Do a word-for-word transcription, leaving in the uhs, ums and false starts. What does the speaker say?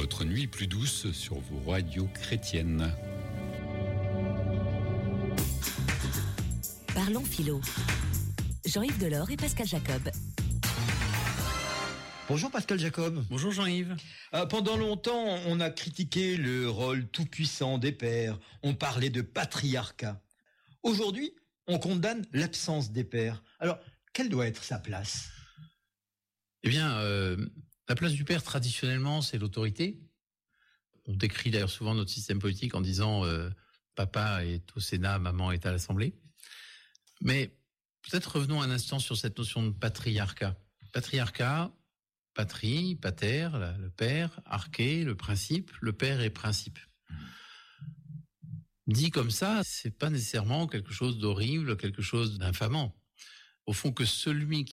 votre nuit plus douce sur vos radios chrétiennes. Parlons philo. Jean-Yves Delors et Pascal Jacob. Bonjour Pascal Jacob. Bonjour Jean-Yves. Euh, pendant longtemps, on a critiqué le rôle tout-puissant des pères. On parlait de patriarcat. Aujourd'hui, on condamne l'absence des pères. Alors, quelle doit être sa place ? Eh bien, euh, la place du père, traditionnellement, c'est l'autorité. On décrit d'ailleurs souvent notre système politique en disant euh, « papa est au Sénat, maman est à l'Assemblée ». Mais peut-être revenons un instant sur cette notion de patriarcat. Patriarcat, patrie, pater, le père, arché, le principe, le père est principe. Dit comme ça, c'est pas nécessairement quelque chose d'horrible, quelque chose d'infamant. Au fond, que celui